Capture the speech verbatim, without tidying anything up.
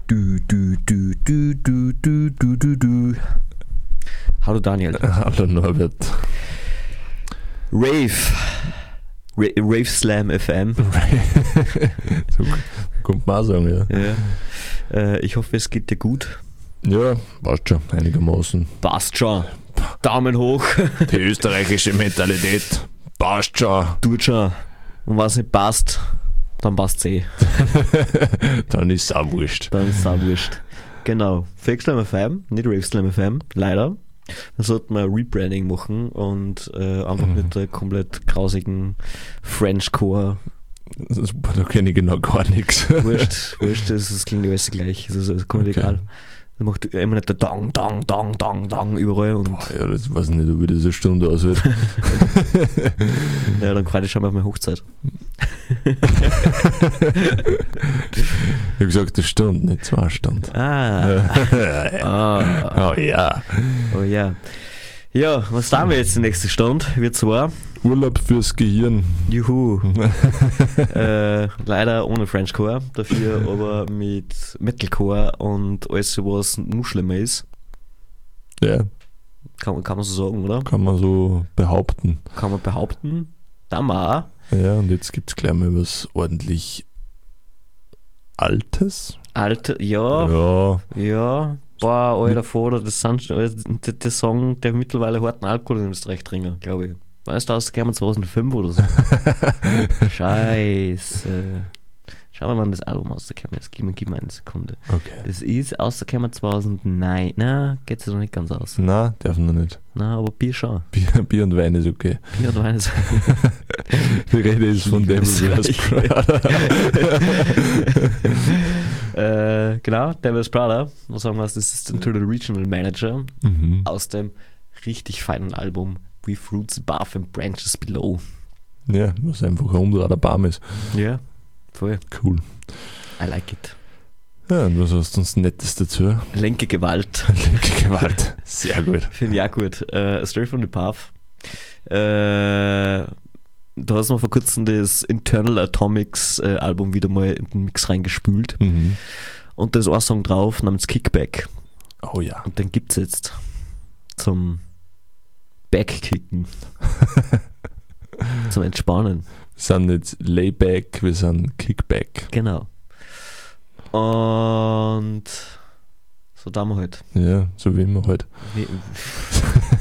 Du, du, du, du, du, du, du, du, du. Hallo Daniel. Hallo Norbert. Rave. Ra- Rave Slam F M. So kommt man auch sagen, ja. Ja. Äh, ich hoffe, es geht dir gut. Ja, passt schon, einigermaßen. Passt schon. Daumen hoch. Die österreichische Mentalität passt schon. Tut schon. Und was nicht passt, dann passt's eh. Dann ist es auch wurscht. Dann ist es auch wurscht. Genau. Fake Slam F M, nicht Rave Slam F M, leider. Da sollten wir ein Rebranding machen und äh, einfach Mhm. mit der komplett grausigen Frenchcore. Super, da kenne ich genau gar nichts. Wurscht, wurscht, das, das klingt alles gleich. Das ist, das ist komplett Okay. egal. Das macht immer nicht der Dang, Dang, Dang, Dang, Dang überall und Ja, das weiß ich nicht, ob ich das eine Stunde aushält. ja, dann gerade schauen wir auf meine Hochzeit. Ich habe gesagt, eine Stunde, nicht zwei Stunden. Ah, ah, Oh ja. oh ja. Ja, was tun wir jetzt die nächste Stunde? Wir zwei. Urlaub fürs Gehirn. Juhu. äh, leider ohne Frenchcore, dafür aber mit Metalcore und alles, was noch schlimmer ist. Ja, Kann, man- kann man so sagen, oder? kann man so behaupten. Kann man behaupten. Da mal. Ja, und jetzt gibt es gleich mal was ordentlich Altes. Alte, ja, Ja, ja. Boah, alter Vater, das sind schon- der, der Song, der mittlerweile harten Alkohol in Österreich trinken, glaube ich. Weißt du, ausgekommen zweitausendfünf oder so. Scheiße. Schauen wir mal, wann das Album rausgekommen ist. Gib mir, gib mir eine Sekunde. okay. Das ist rausgekommen zweitausendneun. Na, geht es noch nicht ganz aus. Na, darf man nicht. Na, aber Bier schon. Bier, Bier und Wein ist okay. Bier und Wein ist. Die Rede ist von Devil's Wears Prada. äh, genau, Devil's Prada. Was sagen wir, das Assistant to the Regional Manager Mhm. aus dem richtig feinen Album With Roots Above and Branches Below. Ja, was einfach ein unter der Baum ist. Ja, voll. Cool. I like it. Ja, und was hast du uns Nettes dazu? Lenke Gewalt. Linke Gewalt. Sehr gut. Finde ich auch gut. Äh, Straight from the Path. Äh, du hast noch vor kurzem das Internal Atomics äh, Album wieder mal in den Mix reingespült. Mhm. Und da ist ein Song drauf namens Kickback. Oh ja. Und den gibt's jetzt zum Backkicken. Zum Entspannen. Wir sind nicht Layback, wir sind Kickback. Genau. Und so da wir halt. Ja, so wie immer halt. Wie,